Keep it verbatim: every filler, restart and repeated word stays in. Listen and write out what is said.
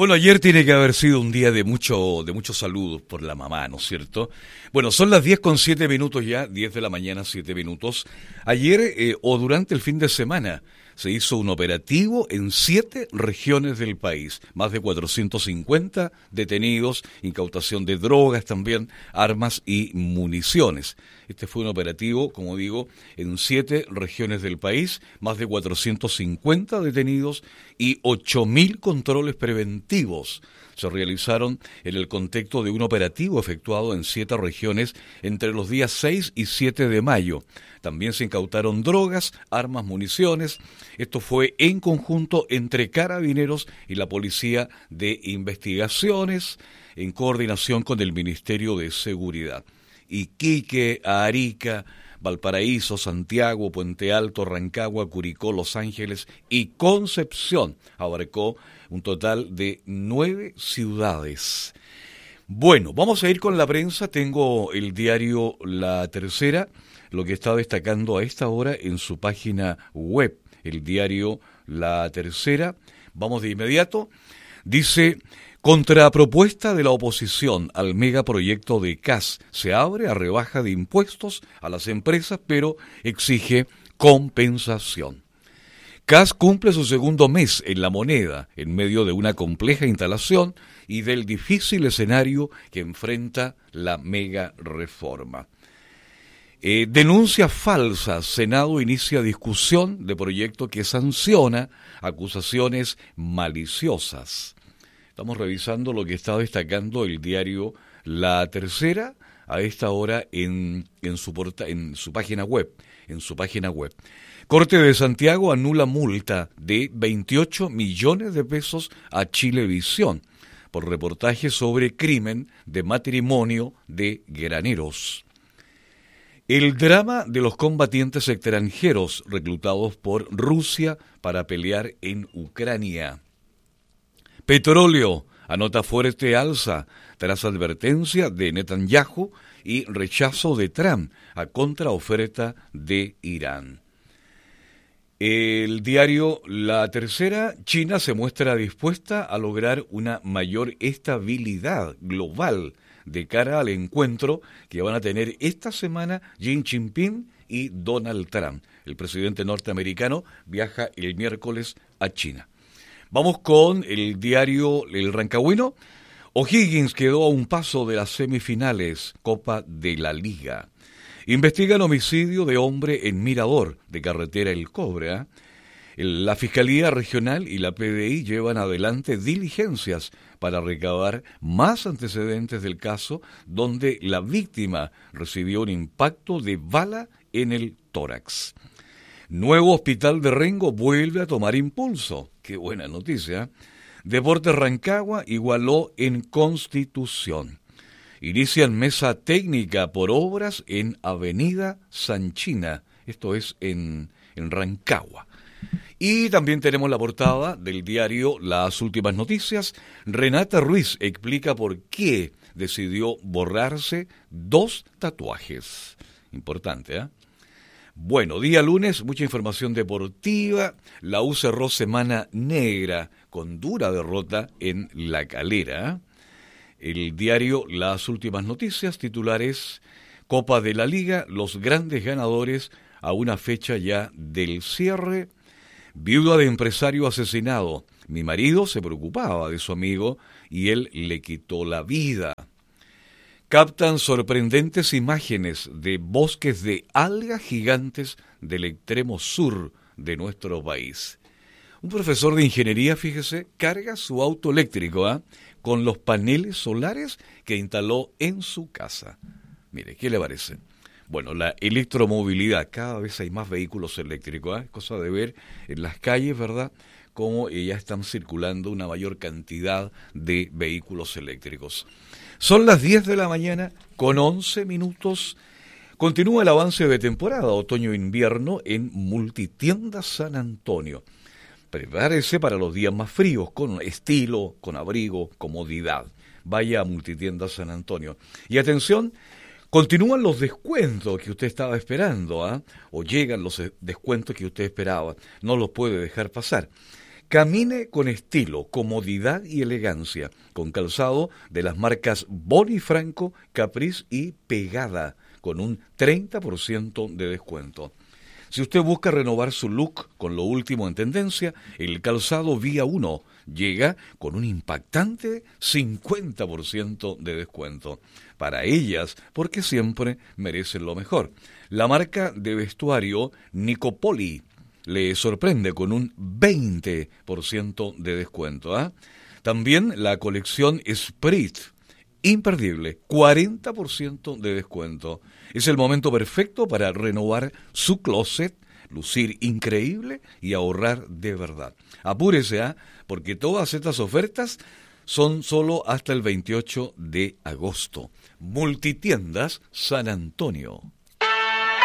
Bueno, ayer tiene que haber sido un día de mucho, de muchos saludos por la mamá, ¿no es cierto? Bueno, son las diez con siete minutos ya, diez de la mañana, siete minutos. Ayer eh, o durante el fin de semana se hizo un operativo en siete regiones del país. Más de cuatrocientos cincuenta detenidos, incautación de drogas también, armas y municiones. Este fue un operativo, como digo, en siete regiones del país, más de cuatrocientos cincuenta detenidos y ocho mil controles preventivos se realizaron en el contexto de un operativo efectuado en siete regiones entre los días seis y siete de mayo. También se incautaron drogas, armas, municiones. Esto fue en conjunto entre Carabineros y la Policía de Investigaciones, en coordinación con el Ministerio de Seguridad. Iquique, Arica, Valparaíso, Santiago, Puente Alto, Rancagua, Curicó, Los Ángeles y Concepción. Abarcó un total de nueve ciudades. Bueno, vamos a ir con la prensa. Tengo el diario La Tercera, lo que está destacando a esta hora en su página web. El diario La Tercera, vamos de inmediato, dice: contrapropuesta de la oposición al megaproyecto de C A S. Se abre a rebaja de impuestos a las empresas, pero exige compensación. C A S cumple su segundo mes en La Moneda, en medio de una compleja instalación y del difícil escenario que enfrenta la mega reforma. Eh, denuncia falsa. Senado inicia discusión de proyecto que sanciona acusaciones maliciosas. Estamos revisando lo que está destacando el diario La Tercera a esta hora en, en, su porta, en su página web. En su página web. Corte de Santiago anula multa de veintiocho millones de pesos a Chilevisión por reportaje sobre crimen de matrimonio de graneros. El drama de los combatientes extranjeros reclutados por Rusia para pelear en Ucrania. Petróleo anota fuerte alza tras advertencia de Netanyahu y rechazo de Trump a contraoferta de Irán. El diario La Tercera, China se muestra dispuesta a lograr una mayor estabilidad global de cara al encuentro que van a tener esta semana Xi Jinping y Donald Trump. El presidente norteamericano viaja el miércoles a China. Vamos con el diario El Rancagüino. O'Higgins quedó a un paso de las semifinales Copa de la Liga. Investigan homicidio de hombre en Mirador, de carretera El Cobre. ¿eh? La Fiscalía Regional y la P D I llevan adelante diligencias para recabar más antecedentes del caso, donde la víctima recibió un impacto de bala en el tórax. Nuevo hospital de Rengo vuelve a tomar impulso. Qué buena noticia. Deportes Rancagua igualó en Constitución. Inician mesa técnica por obras en Avenida Sanchina. Esto es en, en Rancagua. Y también tenemos la portada del diario Las Últimas Noticias. Renata Ruiz explica por qué decidió borrarse dos tatuajes. Importante, ¿eh? Bueno, día lunes, mucha información deportiva. La U cerró semana negra con dura derrota en La Calera. El diario Las Últimas Noticias, titulares: Copa de la Liga, los grandes ganadores a una fecha ya del cierre. Viuda de empresario asesinado. Mi marido se preocupaba de su amigo y él le quitó la vida. Captan sorprendentes imágenes de bosques de algas gigantes del extremo sur de nuestro país. Un profesor de ingeniería, fíjese, carga su auto eléctrico ¿eh? con los paneles solares que instaló en su casa. Mire, ¿qué le parece? Bueno, la electromovilidad, cada vez hay más vehículos eléctricos, ¿eh? cosa de ver en las calles, ¿verdad?, cómo ya están circulando una mayor cantidad de vehículos eléctricos. Son las diez de la mañana con once minutos. Continúa el avance de temporada otoño-invierno en Multitiendas San Antonio. Prepárese para los días más fríos, con estilo, con abrigo, comodidad. Vaya a Multitiendas San Antonio. Y atención, continúan los descuentos que usted estaba esperando, ¿eh? o llegan los descuentos que usted esperaba. No los puede dejar pasar. Camine con estilo, comodidad y elegancia, con calzado de las marcas Boni Franco, Caprice y Pegada, con un treinta por ciento de descuento. Si usted busca renovar su look con lo último en tendencia, el calzado Vía uno llega con un impactante cincuenta por ciento de descuento. Para ellas, porque siempre merecen lo mejor. La marca de vestuario Nicopoli le sorprende con un veinte por ciento de descuento. ¿eh? También la colección Esprit, imperdible, cuarenta por ciento de descuento. Es el momento perfecto para renovar su closet, lucir increíble y ahorrar de verdad. Apúrese, ¿eh? porque todas estas ofertas son solo hasta el veintiocho de agosto. Multitiendas San Antonio.